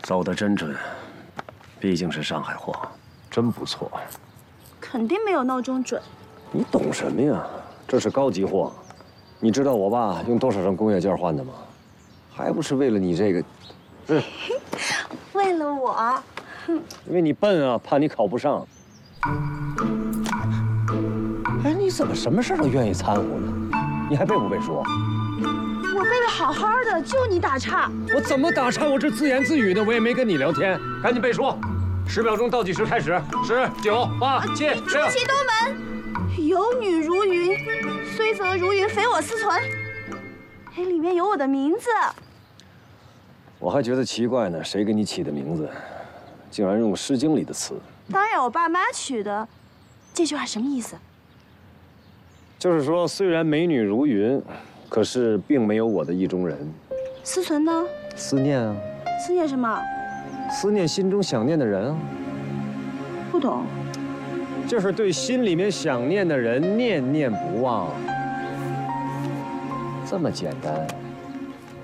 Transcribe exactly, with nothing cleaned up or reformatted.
走得真准，毕竟是上海货，真不错。 肯定没有闹钟准。 你懂什么呀？这是高级货。你知道我爸用多少张工业件换的吗？还不是为了你这个，是为了我。 因为你笨啊，怕你考不上。哎，你怎么什么事都愿意掺和呢？你还背不背书？ 我背得好好的，就你打岔。 我怎么打岔？我这自言自语的，我也没跟你聊天。赶紧背书，十秒钟倒计时开始，十、九、八、七、六。 出其东门，有女如云，虽则如云，非我思存。哎，里面有我的名字。 我还觉得奇怪呢，谁给你起的名字，竟然用《诗经》里的词？ 当然我爸妈取的。这句话什么意思？ 就是说，虽然美女如云，可是并没有我的意中人。 思存呢？ 思念啊。 思念什么？ 思念心中想念的人啊。 不懂。 就是对心里面想念的人念念不忘，这么简单。